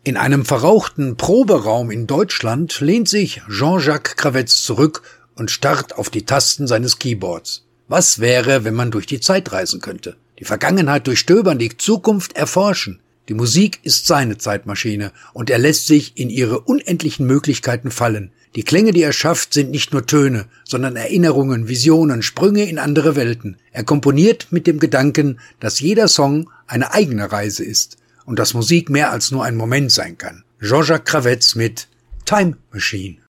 In einem verrauchten Proberaum in Deutschland lehnt sich Jean-Jacques Kravetz zurück und starrt auf die Tasten seines Keyboards. Was wäre, wenn man durch die Zeit reisen könnte? Die Vergangenheit durchstöbern, die Zukunft erforschen. Die Musik ist seine Zeitmaschine und er lässt sich in ihre unendlichen Möglichkeiten fallen. Die Klänge, die er schafft, sind nicht nur Töne, sondern Erinnerungen, Visionen, Sprünge in andere Welten. Er komponiert mit dem Gedanken, dass jeder Song eine eigene Reise ist und dass Musik mehr als nur ein Moment sein kann. Jean-Jacques Kravetz mit Time Machine.